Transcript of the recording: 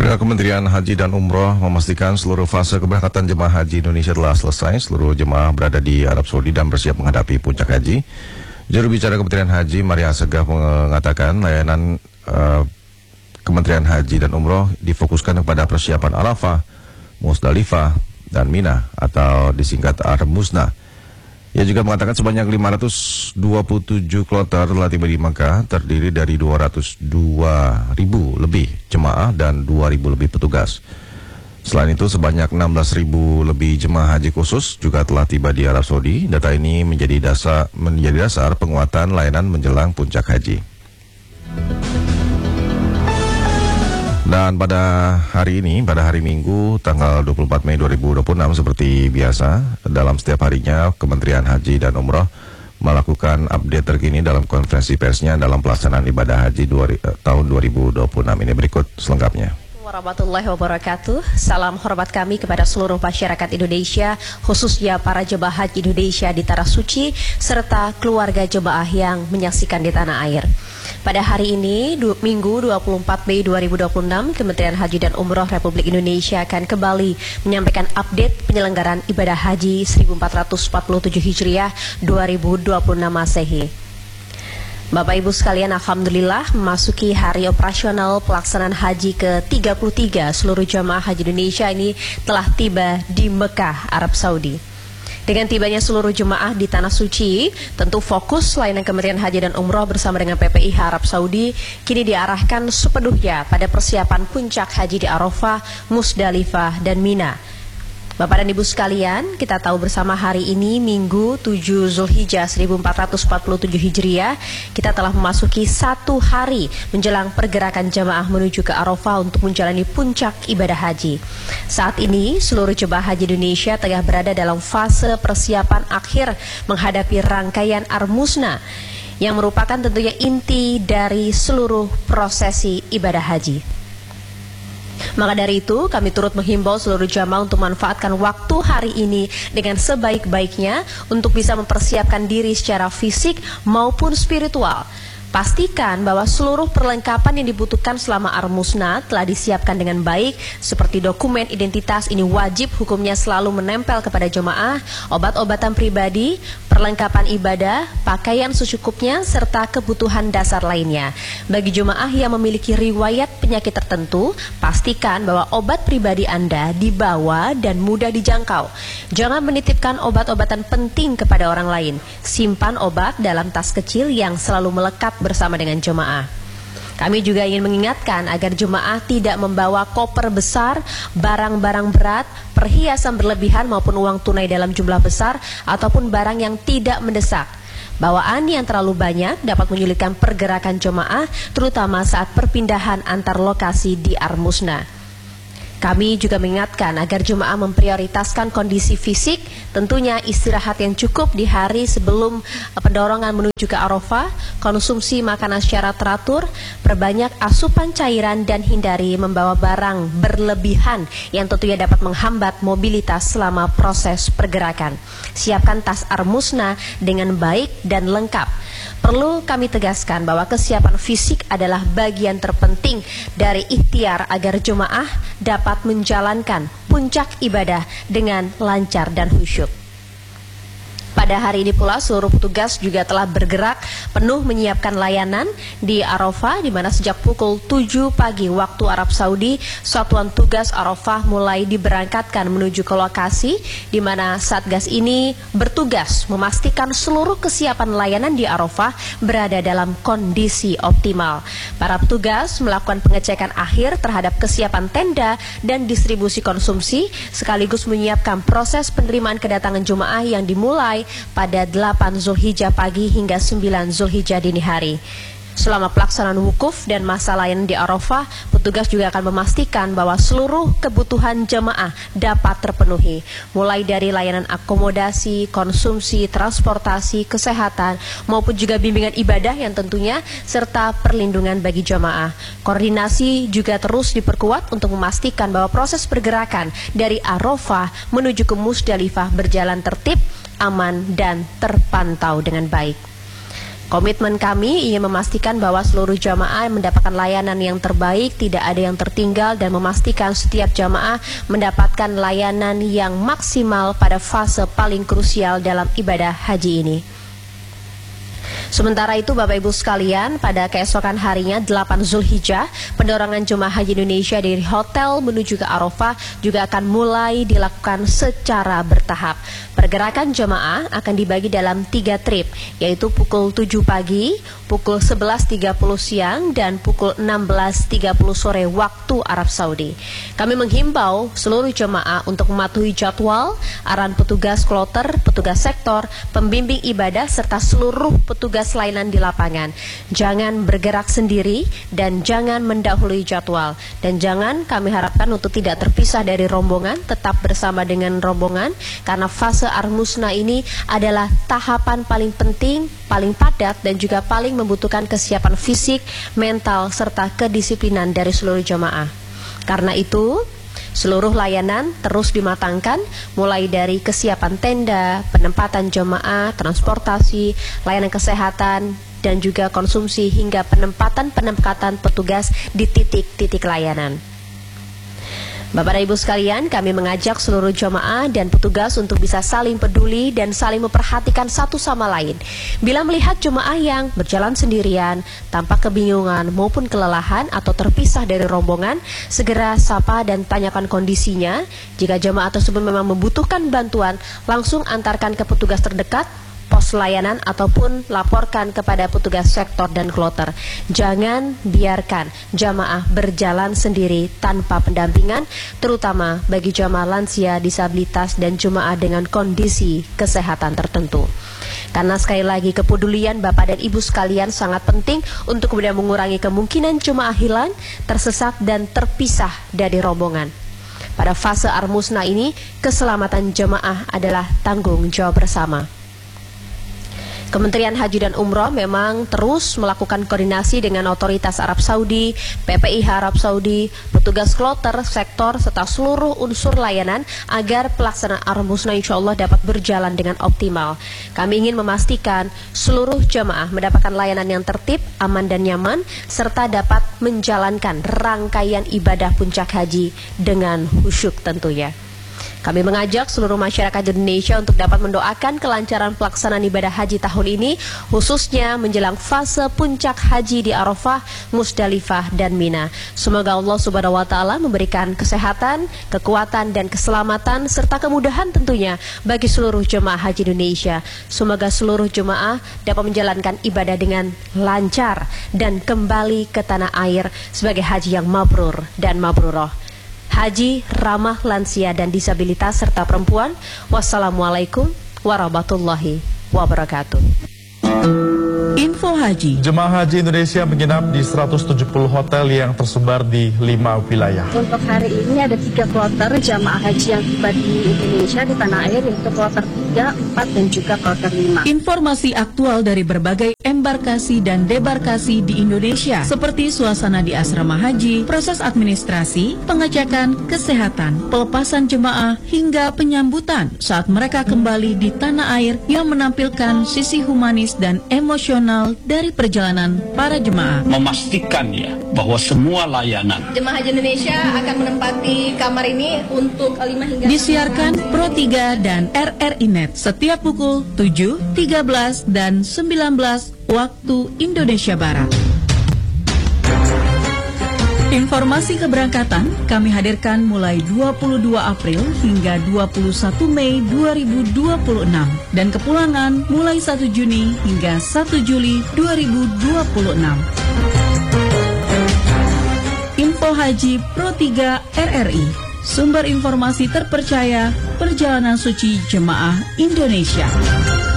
Saudara, Kementerian Haji dan Umroh memastikan seluruh fase keberangkatan jemaah haji Indonesia telah selesai. Seluruh jemaah berada di Arab Saudi dan bersiap menghadapi puncak haji. Juru bicara Kementerian Haji Maria Assegaf mengatakan layanan Kementerian Haji dan Umroh difokuskan kepada persiapan Arafah, Musdalifah, dan Mina atau disingkat Armusna. Ia juga mengatakan sebanyak 527 kloter telah tiba di Makkah, terdiri dari 202.000 lebih jemaah dan 2.000 lebih petugas. Selain itu, sebanyak 16.000 lebih jemaah haji khusus juga telah tiba di Arab Saudi. Data ini menjadi dasar penguatan layanan menjelang puncak haji. Dan pada hari ini, pada hari Minggu, tanggal 24 Mei 2026, seperti biasa, dalam setiap harinya, Kementerian Haji dan Umroh melakukan update terkini dalam konferensi persnya dalam pelaksanaan ibadah haji tahun 2026. Ini berikut selengkapnya. Warahmatullahi wabarakatuh. Salam hormat kami kepada seluruh masyarakat Indonesia, khususnya para jemaah haji Indonesia di Tanah Suci, serta keluarga jemaah yang menyaksikan di tanah air. Pada hari ini, Minggu 24 Mei 2026, Kementerian Haji dan Umroh Republik Indonesia akan kembali menyampaikan update penyelenggaraan ibadah haji 1447 Hijriah 2026 Masehi. Bapak Ibu sekalian, alhamdulillah memasuki hari operasional pelaksanaan haji ke-33, seluruh jamaah haji Indonesia ini telah tiba di Mekah, Arab Saudi. Dengan tibanya seluruh jemaah di Tanah Suci, tentu fokus layanan Kementerian Haji dan Umroh bersama dengan PPIH Arab Saudi kini diarahkan sepenuhnya pada persiapan puncak haji di Arafah, Musdalifah, dan Mina. Bapak dan Ibu sekalian, kita tahu bersama hari ini Minggu 7 Zulhijjah 1447 Hijriah, kita telah memasuki 1 hari menjelang pergerakan jamaah menuju ke Arafah untuk menjalani puncak ibadah haji. Saat ini seluruh jemaah haji Indonesia tengah berada dalam fase persiapan akhir menghadapi rangkaian Armusna yang merupakan tentunya inti dari seluruh prosesi ibadah haji. Maka dari itu, kami turut menghimbau seluruh jamaah untuk memanfaatkan waktu hari ini dengan sebaik-baiknya untuk bisa mempersiapkan diri secara fisik maupun spiritual. Pastikan bahwa seluruh perlengkapan yang dibutuhkan selama Armusna telah disiapkan dengan baik, seperti dokumen identitas ini wajib hukumnya selalu menempel kepada jemaah, obat-obatan pribadi, perlengkapan ibadah, pakaian secukupnya, serta kebutuhan dasar lainnya. Bagi jemaah yang memiliki riwayat penyakit tertentu, pastikan bahwa obat pribadi Anda dibawa dan mudah dijangkau. Jangan menitipkan obat-obatan penting kepada orang lain. Simpan obat dalam tas kecil yang selalu melekat bersama dengan jemaah. Kami juga ingin mengingatkan agar jemaah tidak membawa koper besar, barang-barang berat, perhiasan berlebihan maupun uang tunai dalam jumlah besar ataupun barang yang tidak mendesak. Bawaan yang terlalu banyak dapat menyulitkan pergerakan jemaah, terutama saat perpindahan antar lokasi di Armusna. Kami juga mengingatkan agar jemaah memprioritaskan kondisi fisik, tentunya istirahat yang cukup di hari sebelum pendorongan menuju ke Arafah, konsumsi makanan secara teratur, perbanyak asupan cairan dan hindari membawa barang berlebihan yang tentunya dapat menghambat mobilitas selama proses pergerakan. Siapkan tas Armusna dengan baik dan lengkap. Perlu kami tegaskan bahwa kesiapan fisik adalah bagian terpenting dari ikhtiar agar jemaah dapat menjalankan puncak ibadah dengan lancar dan khusyuk. Pada hari ini pula seluruh petugas juga telah bergerak penuh menyiapkan layanan di Arafah, di mana sejak pukul 7 pagi waktu Arab Saudi, Satuan Tugas Arafah mulai diberangkatkan menuju ke lokasi di mana Satgas ini bertugas memastikan seluruh kesiapan layanan di Arafah berada dalam kondisi optimal. Para petugas melakukan pengecekan akhir terhadap kesiapan tenda dan distribusi konsumsi, sekaligus menyiapkan proses penerimaan kedatangan jemaah yang dimulai pada 8 Zulhijjah pagi hingga 9 Zulhijjah dini hari. Selama pelaksanaan wukuf dan masa layanan di Arafah, petugas juga akan memastikan bahwa seluruh kebutuhan jemaah dapat terpenuhi, mulai dari layanan akomodasi, konsumsi, transportasi, kesehatan, maupun juga bimbingan ibadah yang tentunya, serta perlindungan bagi jemaah. Koordinasi juga terus diperkuat untuk memastikan bahwa proses pergerakan dari Arafah menuju ke Musdalifah berjalan tertib, aman, dan terpantau dengan baik. Komitmen kami ingin memastikan bahwa seluruh jamaah mendapatkan layanan yang terbaik, tidak ada yang tertinggal, dan memastikan setiap jamaah mendapatkan layanan yang maksimal pada fase paling krusial dalam ibadah haji ini. Sementara itu Bapak Ibu sekalian, pada keesokan harinya 8 Zulhijjah, penerbangan jemaah haji Indonesia dari hotel menuju ke Arafah juga akan mulai dilakukan secara bertahap. Pergerakan jemaah akan dibagi dalam 3 trip, yaitu pukul 7 pagi, pukul 11.30 siang, dan pukul 16.30 sore waktu Arab Saudi. Kami menghimbau seluruh jemaah untuk mematuhi jadwal, arahan petugas kloter, petugas sektor, pembimbing ibadah, serta seluruh petugas layanan di lapangan. Jangan bergerak sendiri dan jangan mendahului jadwal. Dan jangan, kami harapkan untuk tidak terpisah dari rombongan, tetap bersama dengan rombongan, karena fase Ar-Musna ini adalah tahapan paling penting, paling padat, dan juga paling membutuhkan kesiapan fisik, mental, serta kedisiplinan dari seluruh jamaah. Karena itu, seluruh layanan terus dimatangkan, mulai dari kesiapan tenda, penempatan jemaah, transportasi, layanan kesehatan, dan juga konsumsi hingga penempatan petugas di titik-titik layanan. Bapak dan Ibu sekalian, kami mengajak seluruh jemaah dan petugas untuk bisa saling peduli dan saling memperhatikan satu sama lain. Bila melihat jemaah yang berjalan sendirian, tanpa kebingungan maupun kelelahan atau terpisah dari rombongan, segera sapa dan tanyakan kondisinya. Jika jemaah tersebut memang membutuhkan bantuan, langsung antarkan ke petugas terdekat, pos layanan, ataupun laporkan kepada petugas sektor dan kloter. Jangan biarkan jamaah berjalan sendiri tanpa pendampingan, terutama bagi jamaah lansia, disabilitas, dan jemaah dengan kondisi kesehatan tertentu. Karena sekali lagi kepedulian Bapak dan Ibu sekalian sangat penting untuk kemudian mengurangi kemungkinan jemaah hilang, tersesat, dan terpisah dari rombongan. Pada fase Ar-Musna ini, keselamatan jemaah adalah tanggung jawab bersama. Kementerian Haji dan Umroh memang terus melakukan koordinasi dengan otoritas Arab Saudi, PPIH Arab Saudi, petugas kloter, sektor, serta seluruh unsur layanan agar pelaksanaan Ar-Musna insya Allah dapat berjalan dengan optimal. Kami ingin memastikan seluruh jemaah mendapatkan layanan yang tertib, aman, dan nyaman, serta dapat menjalankan rangkaian ibadah puncak haji dengan khusyuk tentunya. Kami mengajak seluruh masyarakat Indonesia untuk dapat mendoakan kelancaran pelaksanaan ibadah haji tahun ini, khususnya menjelang fase puncak haji di Arafah, Musdalifah, dan Mina. Semoga Allah Subhanahu wa Ta'ala memberikan kesehatan, kekuatan, dan keselamatan, serta kemudahan tentunya bagi seluruh jemaah haji Indonesia. Semoga seluruh jemaah dapat menjalankan ibadah dengan lancar dan kembali ke tanah air sebagai haji yang mabrur dan mabruroh. Haji ramah lansia dan disabilitas serta perempuan. Wassalamualaikum warahmatullahi wabarakatuh. Info Haji. Jemaah Haji Indonesia menginap di 170 hotel yang tersebar di 5 wilayah. Untuk hari ini ada 3 kloter jamaah haji yang tiba di Indonesia di tanah air, yaitu kloter 3, 4, dan juga kloter 5. Informasi aktual dari berbagai embarkasi dan debarkasi di Indonesia, seperti suasana di asrama haji, proses administrasi, pengecekan kesehatan, pelepasan jemaah, hingga penyambutan saat mereka kembali di tanah air yang menampilkan sisi humanis dan emosional dari perjalanan para jemaah. Memastikan ya bahwa semua layanan Jemaah Haji Indonesia akan menempati kamar ini untuk 5 hingga disiarkan Pro 3 dan RRI Net setiap pukul 7, 13, dan 19 waktu Indonesia Barat. Informasi keberangkatan kami hadirkan mulai 22 April hingga 21 Mei 2026 dan kepulangan mulai 1 Juni hingga 1 Juli 2026. Info Haji Pro 3 RRI, sumber informasi terpercaya perjalanan suci jemaah Indonesia.